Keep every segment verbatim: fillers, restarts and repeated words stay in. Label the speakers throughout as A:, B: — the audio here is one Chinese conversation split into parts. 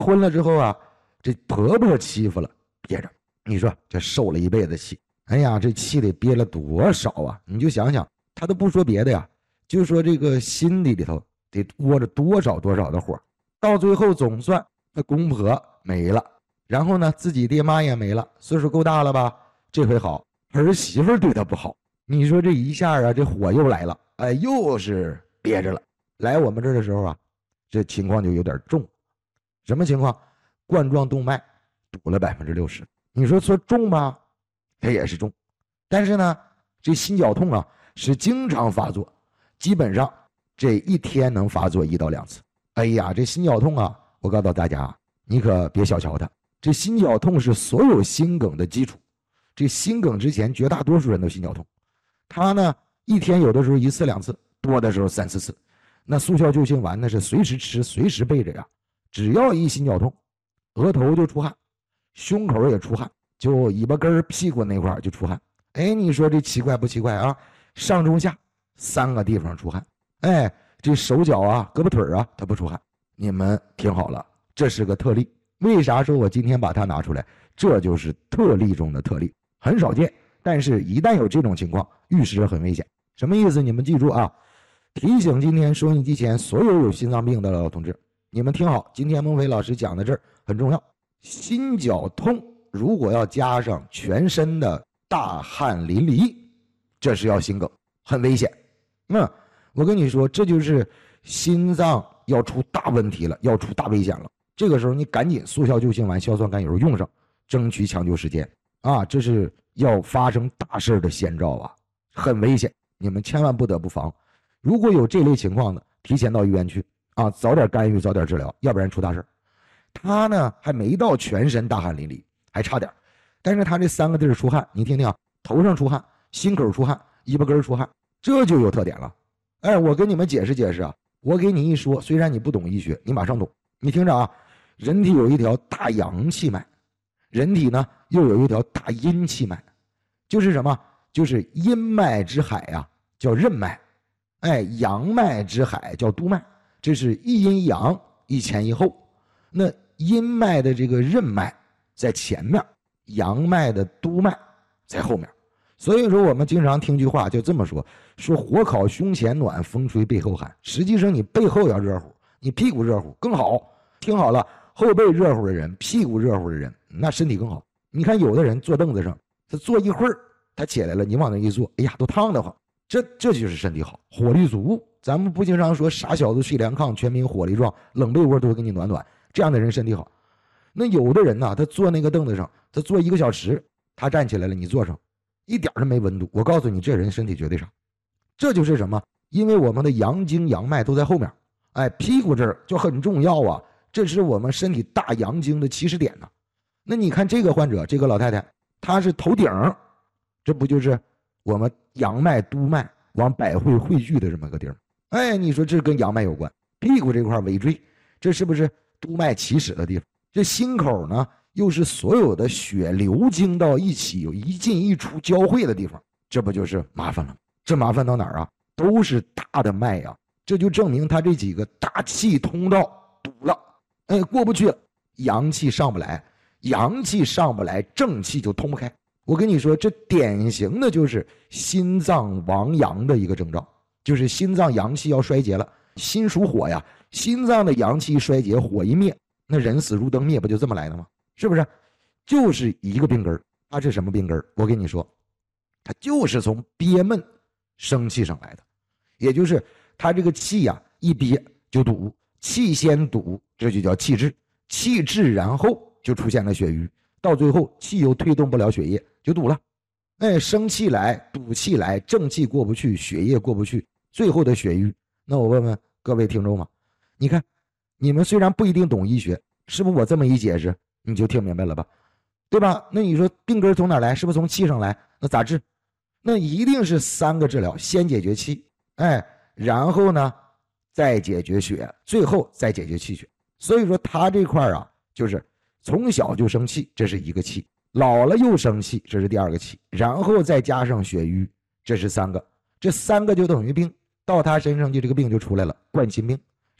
A: 婚了之后啊，这婆婆欺负了，憋着。你说这受了一辈子气，哎呀，这气得憋了多少啊？你就想想，他都不说别的呀，就说这个心底里头得窝着多少多少的火。到最后总算那公婆没了，然后呢自己爹妈也没了，岁数够大了吧？这回好，儿媳妇对他不好。你说这一下啊，这火又来了，哎，又是憋着了。来我们这儿的时候啊，这情况就有点重。什么情况？冠状动脉堵了百分之六十。你说说重吧，它也是重，但是呢，这心绞痛啊是经常发作，基本上这一天能发作一到两次。哎呀，这心绞痛啊，我告诉大家，你可别小瞧它。这心绞痛是所有心梗的基础。这心梗之前，绝大多数人都心绞痛，它呢一天有的时候一次两次，多的时候三四次。那速效救心丸那是随时吃，随时备着呀。只要一心绞痛，额头就出汗，胸口也出汗，就尾巴根屁股那块就出汗。哎，你说这奇怪不奇怪啊？上中下三个地方出汗。哎，这手脚啊、胳膊腿啊，它不出汗。你们听好了，这是个特例。为啥说我今天把它拿出来？这就是特例中的特例，很少见。但是一旦有这种情况，预示着很危险。什么意思？你们记住啊！提醒今天收音机前所有有心脏病的老同志，你们听好，今天孟非老师讲的这儿很重要。心绞痛如果要加上全身的大汗淋漓，这是要心梗，很危险。嗯，我跟你说，这就是心脏要出大问题了，要出大危险了。这个时候你赶紧速效救心丸、硝酸甘油用上，争取抢救时间啊！这是要发生大事的先兆啊，很危险，你们千万不得不防。如果有这类情况的，提前到医院去啊，早点干预，早点治疗，要不然出大事。他呢还没到全身大汗淋漓，还差点。但是他这三个地儿出汗，你听听啊，头上出汗，心口出汗，尾巴根出汗，这就有特点了。哎，我跟你们解释解释啊，我给你一说，虽然你不懂医学，你马上懂。你听着啊，人体有一条大阳气脉，人体呢又有一条大阴气脉，就是什么？就是阴脉之海啊，叫任脉。哎，阳脉之海叫督脉，这是一阴一阳，一前一后。那阴脉的这个任脉在前面，阳脉的督脉在后面。所以说我们经常听句话就这么说，说火烤胸前暖，风吹背后寒。实际上你背后要热乎，你屁股热乎更好。听好了，后背热乎的人，屁股热乎的人，那身体更好。你看有的人坐凳子上，他坐一会儿他起来了，你往那一坐，哎呀都烫得慌。这这就是身体好，火力足。咱们不经常说傻小子睡凉炕，全民火力壮，冷被窝都会给你暖暖。这样的人身体好。那有的人呢，他坐那个凳子上，他坐一个小时，他站起来了，你坐上，一点都没温度。我告诉你，这人身体绝对差。这就是什么？因为我们的阳经阳脉都在后面，哎，屁股这儿就很重要啊，这是我们身体大阳经的起始点呢。那你看这个患者，这个老太太，她是头顶，这不就是我们阳脉督脉往百会汇聚的这么个地儿？哎，你说这跟阳脉有关。屁股这块尾椎，这是不是督脉起始的地方？这心口呢，又是所有的血流经到一起，有一进一出交汇的地方，这不就是麻烦了？这麻烦到哪儿啊？都是大的脉呀、啊，这就证明他这几个大气通道堵了，哎，过不去了，阳气上不来，阳气上不来，正气就通不开。我跟你说，这典型的就是心脏亡阳的一个征兆，就是心脏阳气要衰竭了。心属火呀，心脏的阳气衰竭，火一灭，那人死如灯灭，不就这么来的吗？是不是？就是一个病根儿。它是什么病根儿？我跟你说，它就是从憋闷生气上来的，也就是它这个气呀、啊、一憋就堵，气先堵，这就叫气滞，气滞然后就出现了血瘀，到最后气又推动不了血液，就堵了。哎，生气来，堵气来，正气过不去，血液过不去，最后的血瘀。那我问问各位听众嘛，你看你们虽然不一定懂医学，是不是我这么一解释你就听明白了吧？对吧？那你说病根从哪来？是不是从气上来？那咋治？那一定是三个治疗，先解决气，哎，然后呢再解决血，最后再解决气血。所以说他这块啊，就是从小就生气，这是一个气，老了又生气，这是第二个气，然后再加上血瘀，这是三个，这三个就等于病，到他身上就这个病就出来了，冠心病。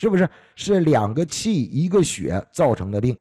A: 是不是？是两个气一个血造成的病。